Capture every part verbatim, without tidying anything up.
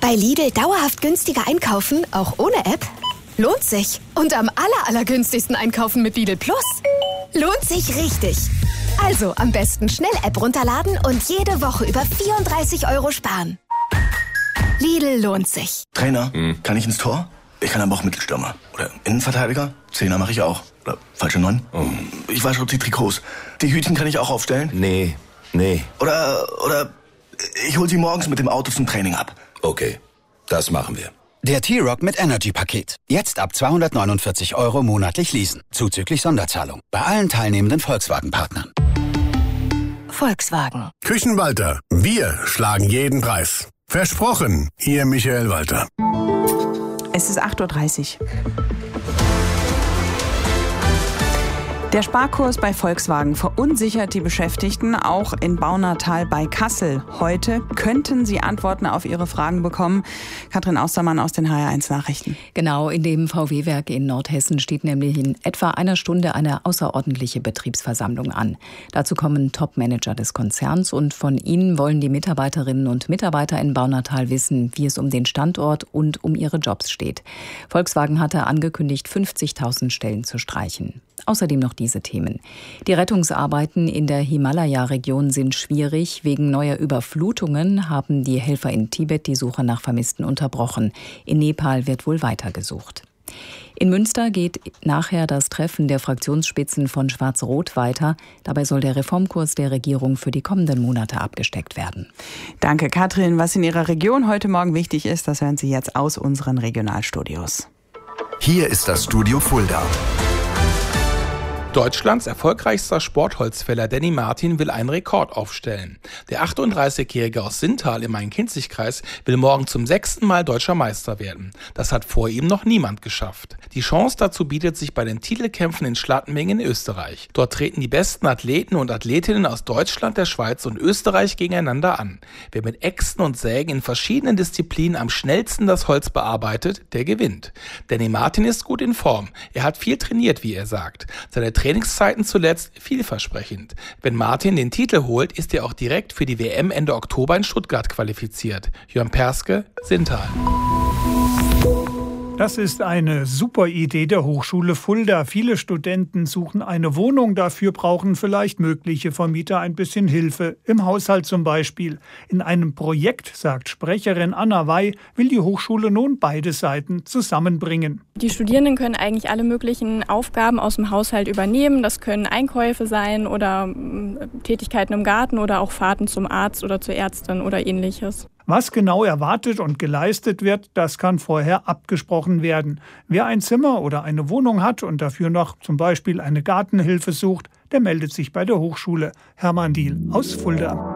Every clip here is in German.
Bei Lidl dauerhaft günstiger einkaufen, auch ohne App? Lohnt sich. Und am aller, allergünstigsten einkaufen mit Lidl Plus? Lohnt sich richtig. Also am besten schnell App runterladen und jede Woche über vierunddreißig Euro sparen. Lidl lohnt sich. Trainer, hm. kann ich ins Tor? Ich kann aber auch Mittelstürmer. Oder Innenverteidiger? Zehner mache ich auch. Oder falsche Neun? Oh. Ich wasche die Trikots. Die Hütchen kann ich auch aufstellen? Nee, nee. Oder, oder ich hol sie morgens mit dem Auto zum Training ab. Okay, das machen wir. Der T-Rock mit Energy-Paket. Jetzt ab zweihundertneunundvierzig Euro monatlich leasen. Zuzüglich Sonderzahlung. Bei allen teilnehmenden Volkswagen-Partnern. Volkswagen. Küchenwalter. Wir schlagen jeden Preis. Versprochen. Ihr Michael Walter. Es ist acht Uhr dreißig. Der Sparkurs bei Volkswagen verunsichert die Beschäftigten, auch in Baunatal bei Kassel. Heute könnten sie Antworten auf ihre Fragen bekommen. Katrin Austermann aus den H R eins Nachrichten. Genau, in dem V W-Werk in Nordhessen steht nämlich in etwa einer Stunde eine außerordentliche Betriebsversammlung an. Dazu kommen Top-Manager des Konzerns und von ihnen wollen die Mitarbeiterinnen und Mitarbeiter in Baunatal wissen, wie es um den Standort und um ihre Jobs steht. Volkswagen hatte angekündigt, fünfzigtausend Stellen zu streichen. Außerdem noch diese Themen. Die Rettungsarbeiten in der Himalaya-Region sind schwierig. Wegen neuer Überflutungen haben die Helfer in Tibet die Suche nach Vermissten unterbrochen. In Nepal wird wohl weitergesucht. In Münster geht nachher das Treffen der Fraktionsspitzen von Schwarz-Rot weiter. Dabei soll der Reformkurs der Regierung für die kommenden Monate abgesteckt werden. Danke, Katrin. Was in Ihrer Region heute Morgen wichtig ist, das hören Sie jetzt aus unseren Regionalstudios. Hier ist das Studio Fulda. Deutschlands erfolgreichster Sportholzfäller Danny Martin will einen Rekord aufstellen. Der achtunddreißigjährige aus Sintal im Main-Kinzig-Kreis will morgen zum sechsten Mal deutscher Meister werden. Das hat vor ihm noch niemand geschafft. Die Chance dazu bietet sich bei den Titelkämpfen in Schladming in Österreich. Dort treten die besten Athleten und Athletinnen aus Deutschland, der Schweiz und Österreich gegeneinander an. Wer mit Äxten und Sägen in verschiedenen Disziplinen am schnellsten das Holz bearbeitet, der gewinnt. Danny Martin ist gut in Form. Er hat viel trainiert, wie er sagt. Seine Trainingszeiten zuletzt vielversprechend. Wenn Martin den Titel holt, ist er auch direkt für die W M Ende Oktober in Stuttgart qualifiziert. Jörn Perske, Sintal. Das ist eine super Idee der Hochschule Fulda. Viele Studenten suchen eine Wohnung. Dafür brauchen vielleicht mögliche Vermieter ein bisschen Hilfe. Im Haushalt zum Beispiel. In einem Projekt, sagt Sprecherin Anna Wey, will die Hochschule nun beide Seiten zusammenbringen. Die Studierenden können eigentlich alle möglichen Aufgaben aus dem Haushalt übernehmen. Das können Einkäufe sein oder Tätigkeiten im Garten oder auch Fahrten zum Arzt oder zur Ärztin oder ähnliches. Was genau erwartet und geleistet wird, das kann vorher abgesprochen werden. Wer ein Zimmer oder eine Wohnung hat und dafür noch zum Beispiel eine Gartenhilfe sucht, der meldet sich bei der Hochschule. Hermann Diehl aus Fulda.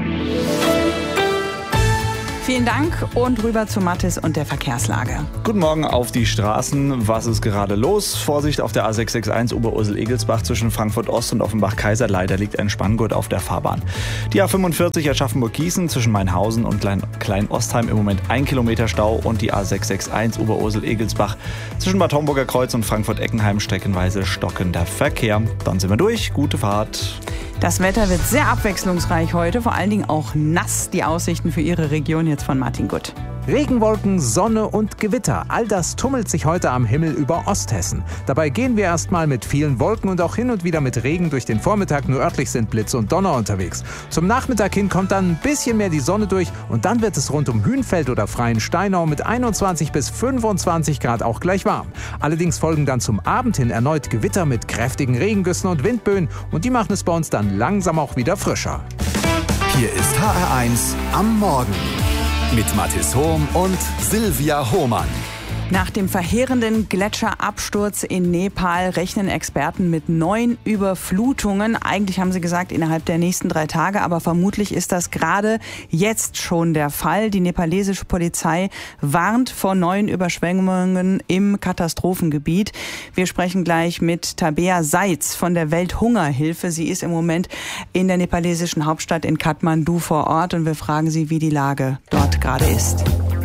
Vielen Dank und rüber zu Mathis und der Verkehrslage. Guten Morgen auf die Straßen. Was ist gerade los? Vorsicht auf der A sechs sechs eins Oberursel-Egelsbach zwischen Frankfurt Ost und Offenbach-Kaiser. Leider liegt ein Spanngurt auf der Fahrbahn. Die A fünfundvierzig Aschaffenburg-Gießen zwischen Mainhausen und Klein-Ostheim im Moment ein Kilometer Stau und die A sechs sechs eins Oberursel-Egelsbach zwischen Bad Homburger Kreuz und Frankfurt-Eckenheim streckenweise stockender Verkehr. Dann sind wir durch. Gute Fahrt. Das Wetter wird sehr abwechslungsreich heute, vor allen Dingen auch nass. Die Aussichten für Ihre Region jetzt von Martin Gutt. Regenwolken, Sonne und Gewitter, all das tummelt sich heute am Himmel über Osthessen. Dabei gehen wir erstmal mit vielen Wolken und auch hin und wieder mit Regen durch den Vormittag. Nur örtlich sind Blitz und Donner unterwegs. Zum Nachmittag hin kommt dann ein bisschen mehr die Sonne durch und dann wird es rund um Hünfeld oder Freiensteinau mit einundzwanzig bis fünfundzwanzig Grad auch gleich warm. Allerdings folgen dann zum Abend hin erneut Gewitter mit kräftigen Regengüssen und Windböen und die machen es bei uns dann langsam auch wieder frischer. Hier ist H R eins am Morgen mit Mathis Hohm und Silvia Hohmann. Nach dem verheerenden Gletscherabsturz in Nepal rechnen Experten mit neun Überflutungen. Eigentlich haben sie gesagt, innerhalb der nächsten drei Tage, aber vermutlich ist das gerade jetzt schon der Fall. Die nepalesische Polizei warnt vor neuen Überschwemmungen im Katastrophengebiet. Wir sprechen gleich mit Tabea Seitz von der Welthungerhilfe. Sie ist im Moment in der nepalesischen Hauptstadt in Kathmandu vor Ort und wir fragen sie, wie die Lage dort gerade ist.